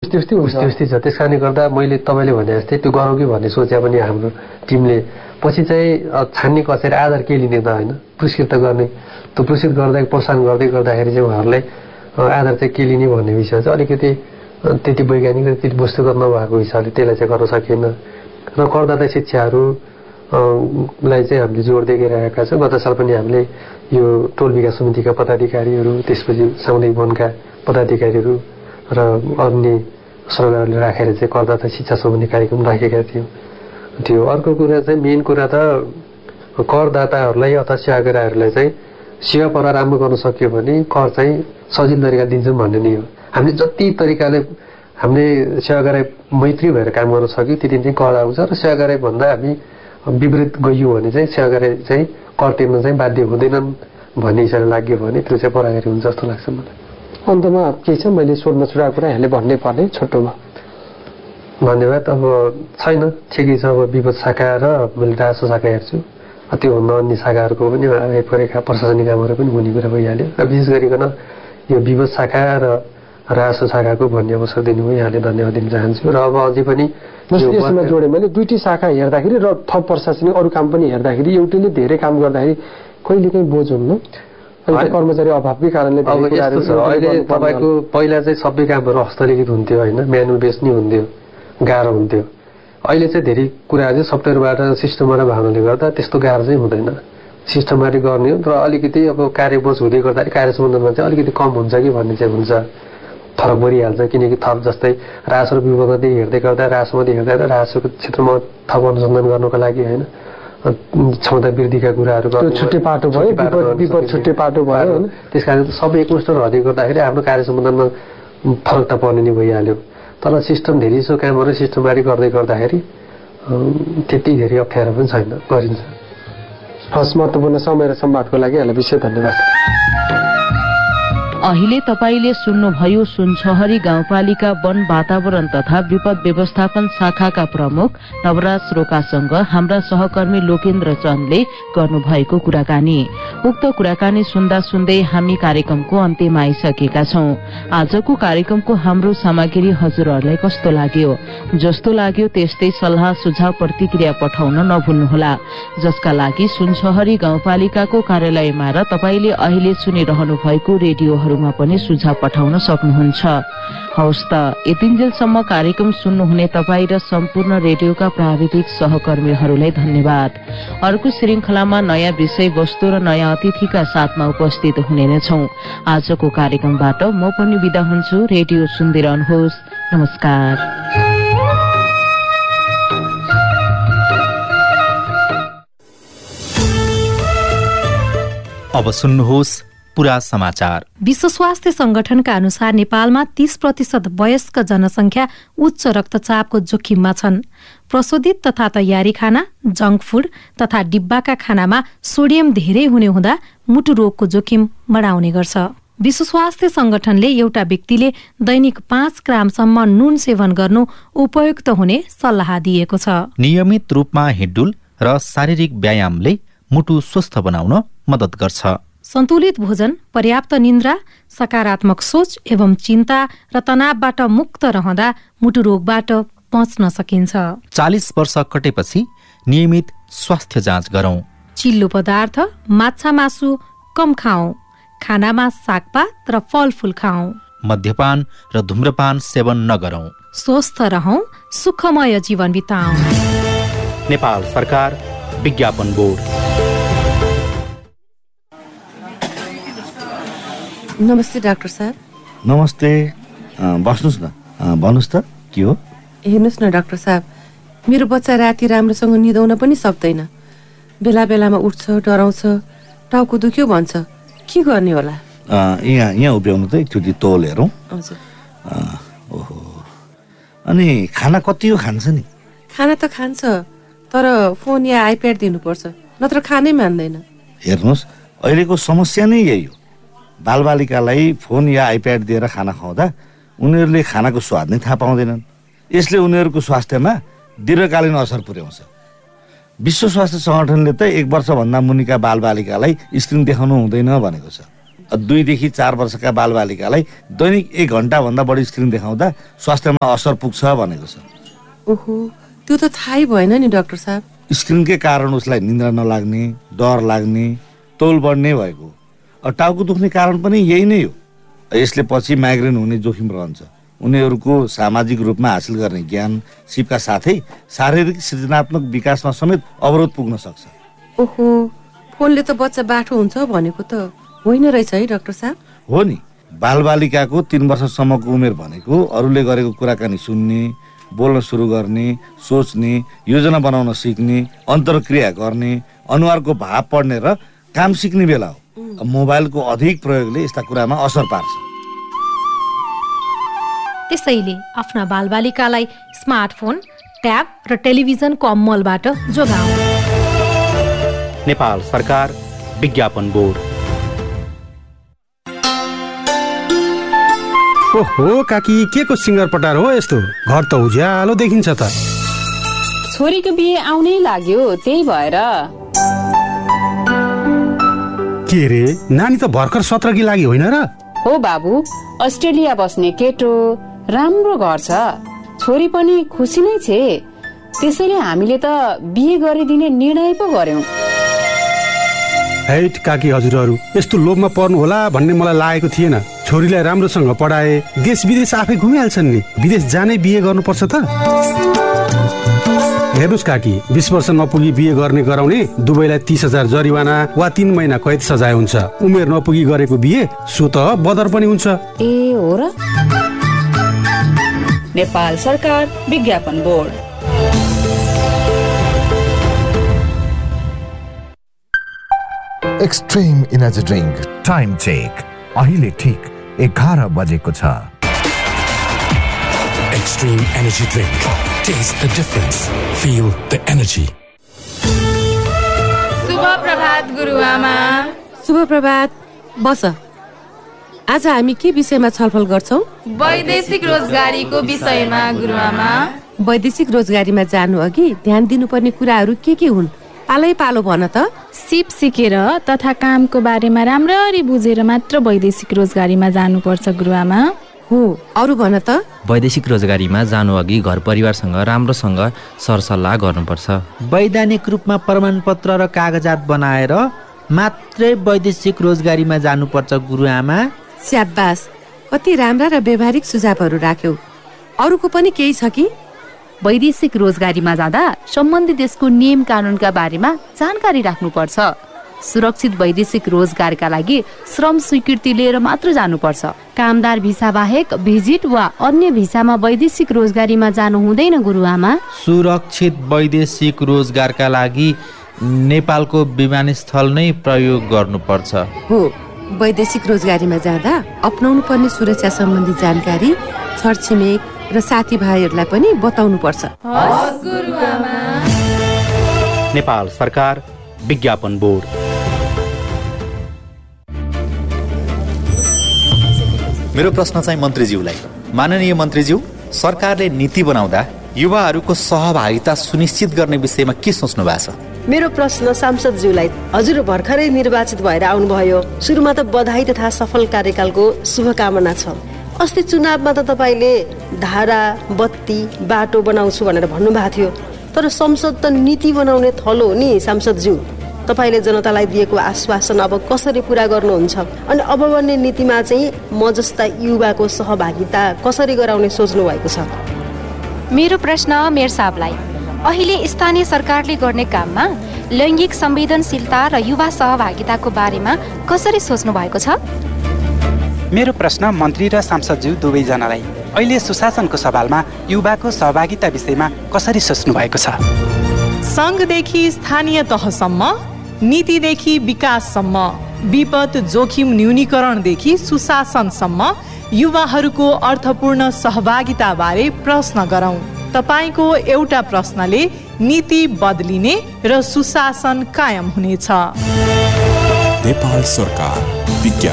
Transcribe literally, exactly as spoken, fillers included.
उस्तै उस्तै उस्तै उस्तै छ। त्यस कारणले गर्दा मैले तपाईँले भने जस्तै त्यो गरौँ कि भन्ने सोचे पनि हाम्रो टिमले पछि चाहिँ छान्ने कसरी आधार के लिने त होइन, पुरस्कृत गर्ने, त्यो पुरस्कृत गर्दा प्रोत्साहन गर्दै गर्दाखेरि चाहिँ उहाँहरूलाई आधार चाहिँ के लिने भन्ने विषय चाहिँ अलिकति त्यति वैज्ञानिक र त्यति वस्तुगत नभएको हिसाबले त्यसलाई चाहिँ गर्न सकिएन। र करदाता शिक्षाहरू लाई चाहिँ हामीले जोड दिएकै रहेका छौँ। गत साल पनि हामीले यो टोल विकास समितिका पदाधिकारीहरू, त्यसपछि सामुदायिक वनका पदाधिकारीहरू र अन्य सरकारहरूले राखेर चाहिँ करदाता शिक्षा सम्बन्धी कार्यक्रम राखेका थियौँ। त्यो अर्को कुरा चाहिँ मेन कुरा त करदाताहरूलाई अथवा सेवाग्राहीहरूलाई चाहिँ सेवा पर राम्रो गर्न सक्यो भने कर चाहिँ सजिलो तरिका दिन्छौँ भन्ने नै हो। हामीले जति तरिकाले हामीले सेवाग्राही मैत्री भएर काम गर्न सक्यो त्यति चाहिँ कर आउँछ र सेवाग्राही भन्दा हामी विपरीत गइयो भने चाहिँ सेवाग्राही चाहिँ कर तिर्न चाहिँ बाध्य हुँदैनन् भन्ने हिसाबले लाग्यो भने त्यो चाहिँ परागरी हुन्छ जस्तो लाग्छ मलाई। अन्तमा के छ मैले सोध्न छोडेको कुरा यहाँले भन्नै पर्ने छोटोमा? धन्यवाद। अब छैन, ठिकै छ। अब विपद शाखा र मैले राजस्व शाखा हेर्छु, त्योभन्दा अन्य शाखाहरूको पनि आइपरेका प्रशासनिक कामहरू पनि हुने कुरा भइहाल्यो। र विशेष गरिकन यो विपद शाखा र राजस्व शाखाको भन्ने अवसर दिनुभयो, यहाँले धन्यवाद दिन चाहन्छु। र अब अझै पनि यसमा जोडे मैले दुईटी शाखा हेर्दाखेरि र थप प्रशासनिक अरू काम पनि हेर्दाखेरि एउटैले धेरै काम गर्दाखेरि कहिले काहीँ बोझ हुन्न, कर्मचारी अभावकै कारणले। अब यस्तो छ, अहिले तपाईँको पहिला चाहिँ सबै कामहरू हस्तलिखित हुन्थ्यो होइन, म्यानुअल बेस नै हुन्थ्यो, गाह्रो हुन्थ्यो। अहिले चाहिँ धेरै कुराहरू चाहिँ सफ्टवेयरबाट सिस्टमबाट भावनाले गर्दा त्यस्तो गाह्रो चाहिँ हुँदैन, सिस्टमबाट गर्ने हो। तर अलिकति अब कार्यबोझ हुँदै गर्दाखेरि कार्य सम्बन्धमा चाहिँ अलिकति कम हुन्छ कि भन्ने चाहिँ हुन्छ, फरक परिहाल्छ। किनकि थप जस्तै राजस्व र विपदमध्ये हेर्दै गर्दा राजस्वमध्ये हेर्दा राजस्वको क्षेत्रमा थप अनुसन्धान गर्नको लागि होइन क्षमता वृद्धिका कुराहरू छुट्टै पाटो भयो, विपद छुट्टै पाटो भयो। त्यस कारण सबै एकमुष्ट रहँदै गर्दाखेरि आफ्नो कार्य सम्बन्धमा फरक त पर्ने नै भइहाल्यो। तर सिस्टम धेरै सो कामहरू सिस्टमबारी गर्दै गर्दाखेरि त्यति धेरै अप्ठ्यारो पनि छैन, गरिन्छ। हस्, महत्त्वपूर्ण समय र सम्वादको लागि यहाँलाई विशेष धन्यवाद। अहिले तपाईले सुन्नुभयो सुनसहरी गाउँपालिका वन वातावरण तथा विपद व्यवस्थापन शाखाका प्रमुख नवराज रोकासँग हाम्रा सहकर्मी लोकेन्द्र चन्दले गर्नुभएको कुराकानी। उक्त कुराकानी सुन्दा सुन्दै हामी कार्यक्रमको अन्त्यमा आइसकेका छौं। आजको कार्यक्रमको हाम्रो सामग्री हजुरहरूलाई कस्तो लाग्यो? जस्तो लाग्यो त्यस्तै सल्लाह सुझाव प्रतिक्रिया पठाउन नभुल्नुहोला, जसका लागि सुनसहरी गाउँपालिकाको कार्यालयमा र तपाईले अहिले सुनिरहनु भएको रेडियो मा पनि सुझाव पठाउन सक्नुहुन्छ। हवस् त, यतिन्जेलसम्म कार्यक्रम सुन्नुहुने तपाईँ र सम्पूर्ण रेडियोका प्राविधिक सहकर्मीहरूलाई धन्यवाद। अर्को श्रृङ्खलामा नयाँ विषय वस्तु र नयाँ अतिथिका साथमा उपस्थित हुने नै छौं। आजको कार्यक्रमबाट म पनि बिदा हुन्छु। रेडियो सुन्दै रहनुहोस्। नमस्कार। अब सुन्नुहोस् पुरा समाचार। विश्व स्वास्थ्य संगठनका अनुसार नेपालमा तीस प्रतिशत वयस्क जनसंख्या उच्च रक्तचापको जोखिममा छन्। प्रशोधित तथा तयारी खाना, जंक फूड तथा डिब्बाका खानामा सोडियम धेरै हुने हुँदा मुटु रोगको जोखिम बढाउने गर्छ। विश्व स्वास्थ्य संगठनले एउटा व्यक्तिले दैनिक पाँच ग्रामसम्म नुन सेवन गर्नु उपयुक्त हुने सल्लाह दिएको छ। नियमित रूपमा हिँडडुल र शारीरिक व्यायामले मुटु स्वस्थ बनाउन मद्दत गर्छ। सन्तुलित भोजन, पर्याप्त निन्द्रा, सकारात्मक सोच एवं चिन्ता र तनावबाट मुक्त रहँदा मुटु रोगबाट बच्न सकिन्छ। चालीस वर्ष कटेपछि नियमित स्वास्थ्य जाँच गरौं। चिल्लो पदार्थ, माछा मासु कम खाऊ। खानामा सागपात र फलफूल खाऊ। मद्यपान र धूम्रपान सेवन नगरौं। स्वस्थ रहौं, सुखमय जीवन बिताऊ। नेपाल सरकार, विज्ञापन बोर्ड। नमस्ते डाक्टर साहब। नमस्ते, बस्नुहोस् न। भन्नुहोस् त के हो? हेर्नुहोस् न डाक्टर साहब, मेरो बच्चा राति राम्रोसँग निदाउन पनि सक्दैन। बेला बेलामा उठ्छ, डराउँछ, टाउको दुख्यो भन्छ। के गर्ने होला? यहाँ यहाँ उभ्याउनु त एकचोटि तौल हेरौँ। हजुर। ओहो, अनि खाना कति हो खान्छ नि? खाना त खान्छ, तर फोन या आइप्याड दिनुपर्छ, नत्र खानै मान्दैन। हेर्नुहोस्, अहिलेको समस्या नै यही हो। बालबालिकालाई फोन या आइप्याड दिएर खाना खुवाउँदा उनीहरूले खानाको स्वाद नै थाहा पाउँदैनन्। यसले उनीहरूको स्वास्थ्यमा दीर्घकालीन असर पुर्याउँछ। विश्व स्वास्थ्य संगठनले त एक वर्षभन्दा मुनिका बालबालिकालाई स्क्रिन देखाउनु हुँदैन भनेको छ। दुईदेखि चार वर्षका बालबालिकालाई दैनिक एक घन्टाभन्दा बढी स्क्रिन देखाउँदा स्वास्थ्यमा असर पुग्छ भनेको छ। ओहो, त्यो त थाहै भएन नि डाक्टर साहब। स्क्रिनकै कारण उसलाई निन्द्रा नलाग्ने, डर लाग्ने, तौल बढ्ने भएको। टाउको दुख्ने कारण पनि यही नै हो। यसले पछि माइग्रेन हुने जोखिम रहन्छ। उनीहरूको सामाजिक रूपमा हासिल गर्ने ज्ञान सिपका साथै शारीरिक सृजनात्मक विकासमा समेत अवरोध पुग्न सक्छ। ओहो, फोनले त बच्चा बाठो हुन्छ भनेको त होइन रहेछ है डाक्टर साहब? हो नि, बालबालिकाको तीन वर्षसम्मको उमेर भनेको अरूले गरेको कुराकानी सुन्ने, बोल्न सुरु गर्ने, सोच्ने, योजना बनाउन सिक्ने, अन्तर्क्रिया गर्ने, अनुहारको भाव पढ्ने र काम सिक्ने बेला हो। मोबाइलको अधिक प्रयोगले यस्ता कुरामा असर पार्छ। त्यसैले आफ्ना बालबालिकालाई स्मार्टफोन, ट्याब र टेलिभिजनको अमलबाट जोगाऊ। नेपाल सरकार विज्ञापन बोर्ड। ओहो काकी, के को सिङ्गर पटार हो यस्तो? घर त उज्यालो देखिन्छ त। छोरीको बिहे आउनै लाग्यो, त्यही भएर। के रे, नानी त भर्खर सत्रकी लागि होइन र? हो बाबु, अस्ट्रेलिया बस्ने केटो, राम्रो घर छ, छोरी पनि खुसी नै छे। त्यसैले हामीले त बिहे गरिदिने निर्णय पो गर्यौं। हैट काकी हजुरहरू, यस्तो लोभमा पर्नु होला भन्ने मलाई लागेको थिएन। छोरीलाई राम्रोसँग पढाए, देश विदेश आफै घुमिहाल्छन् नि। विदेश जाने बिहे गर्नुपर्छ त? हेर्नुहोस् काकी, बीस वर्ष नपुगी बिहे गर्ने गराउने दुवैलाई तीस हजार जरिवाना वा तीन महिना कैद सजाय हुन्छ। उमेर नपुगी गरेको बिहे सो त बदर पनि हुन्छ। ए हो र? नेपाल सरकार विज्ञापन board. Extreme energy drink time check अहिले ठीक एघार बजेको छ। Extreme energy drink. Taste the difference. Feel the energy. शुभ प्रभात गुरुआमा। शुभ प्रभात। बस, आज हामी के विषयमा छलफल गर्छौं? वैदेशिक रोजगारीको विषयमा गुरुआमा। वैदेशिक रोजगारीमा जानु अघि ध्यान दिनुपर्ने कुराहरू के के हुन्? पालै पालो भन त। सिप सिकेर तथा कामको बारेमा राम्ररी बुझेर मात्र वैदेशिक रोजगारीमा जानुपर्छ गुरुआमा। हो, अरू भन त। वैदेशिक रोजगारीमा जानु अघि घर परिवारसँग राम्रोसँग सरसल्लाह गर्नुपर्छ। वैधानिक रूपमा प्रमाणपत्र र कागजात बनाएर मात्रै वैदेशिक रोजगारीमा जानुपर्छ गुरुआमा। स्याबास, कति राम्रा र व्यवहारिक सुझावहरू राख्यौ। अरूको पनि केही छ कि? वैदेशिक रोजगारीमा जाँदा सम्बन्धित देशको नियम कानुनका बारेमा जानकारी राख्नुपर्छ। सुरक्षित वैदेशिक रोजगारका लागि श्रम स्वीकृति लिएर मात्र जानुपर्छ। कामदार भिसा बाहेक भिजिट वा अन्य भिसामा वैदेशिक रोजगारीमा जानु हुँदैन गुरुआमा। सुरक्षित वैदेशिक रोजगारका लागि नेपालको विमानस्थल नै प्रयोग गर्नुपर्छ। हो, वैदेशिक रोजगारीमा जाँदा अपनाउनु पर्ने सुरक्षा सम्बन्धी जानकारी छरछिमेक र साथीभाइहरूलाई पनि बताउनु पर्छ। हस् गुरुआमा। नेपाल सरकार विज्ञापन बोर्ड। मेरो प्रश्न चाहिँ मन्त्रीज्यूलाई। माननीय मन्त्रीज्यू, सरकारले नीति बनाउँदा युवाहरूको सहभागिता सुनिश्चित गर्ने विषयमा के सोच्नु भएको छ? मेरो प्रश्न सांसदज्यूलाई। हजुर भर्खरै निर्वाचित भएर आउनुभयो। सुरुमा त बधाई तथा सफल कार्यकालको शुभकामना छ। अस्ति चुनावमा त तपाईँले धारा, बत्ती, बाटो बनाउँछु भनेर भन्नुभएको थियो। तर संसद त नीति बनाउने थलो हो नि सांसदज्यू। तपाईँले जनतालाई दिएको आश्वासन अब कसरी पुरा गर्नुहुन्छ? अनि अब बन्ने नीतिमा चाहिँ म जस्ता युवाको सहभागिता कसरी गराउने सोच्नु भएको छ? मेरो प्रश्न मेयर साहबलाई। अहिले स्थानीय सरकारले गर्ने काममा लैङ्गिक संवेदनशीलता र युवा सहभागिताको बारेमा कसरी सोच्नु भएको छ? मेरो प्रश्न मन्त्री र सांसदज्यू दुवैजनालाई। अहिले सुशासनको सवालमा युवाको सहभागिता विषयमा कसरी सोच्नु भएको छ? सङ्घदेखि स्थानीय तहसम्म, नीतिदेखि विकाससम्म, विपद जोखिम न्यूनीकरणदेखि सुशासनसम्म युवाहरूको अर्थपूर्ण सहभागिताबारे प्रश्न गरौँ। तपाईँको एउटा प्रश्नले नीति बदलिने र सुशासन कायम हुनेछ। नेपाल सरकार विज्ञापन